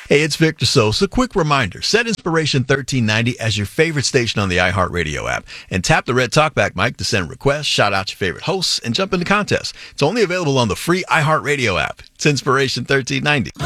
Hey, it's Victor Sosa. Quick reminder, set Inspiration 1390 as your favorite station on the iHeartRadio app and tap the red talkback mic to send requests, shout out your favorite hosts, and jump into contests. It's only available on the free iHeartRadio app. It's Inspiration 1390.